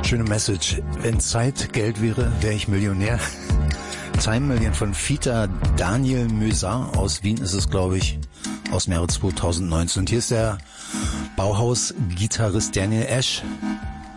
Schöne Message. Wenn Zeit Geld wäre, wäre ich Millionär. Time Million von Fita Daniel Möser aus Wien ist es, glaube ich, aus dem Jahre 2019. Und hier ist der Bauhaus-Gitarrist Daniel Ash